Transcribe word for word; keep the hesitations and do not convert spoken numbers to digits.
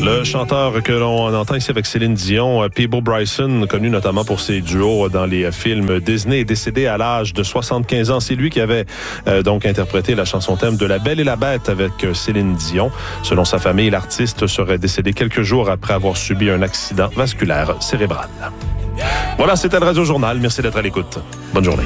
Le chanteur que l'on entend ici avec Céline Dion, Peabo Bryson, connu notamment pour ses duos dans les films Disney, est décédé à l'âge de soixante-quinze ans. C'est lui qui avait euh, donc interprété la chanson thème de La Belle et la Bête avec Céline Dion. Selon sa famille, l'artiste serait décédé quelques jours après avoir subi un accident vasculaire cérébral. Voilà, c'était le Radio Journal. Merci d'être à l'écoute. Bonne journée.